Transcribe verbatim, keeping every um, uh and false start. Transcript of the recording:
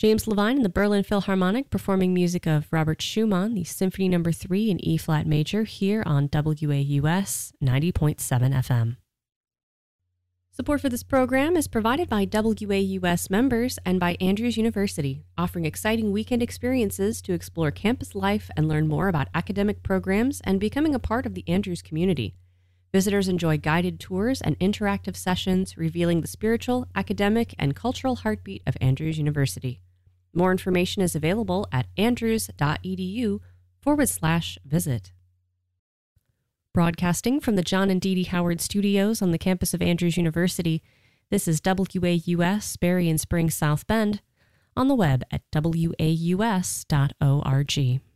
James Levine and the Berlin Philharmonic performing music of Robert Schumann, the Symphony Number three in E-flat major here on W A U S ninety point seven F M. Support for this program is provided by W A U S members and by Andrews University, offering exciting weekend experiences to explore campus life and learn more about academic programs and becoming a part of the Andrews community. Visitors enjoy guided tours and interactive sessions revealing the spiritual, academic, and cultural heartbeat of Andrews University. More information is available at andrews.edu forward slash visit. Broadcasting from the John and Dee Dee Howard Studios on the campus of Andrews University, this is W A U S Berry and Spring South Bend, on the web at w a u s dot org.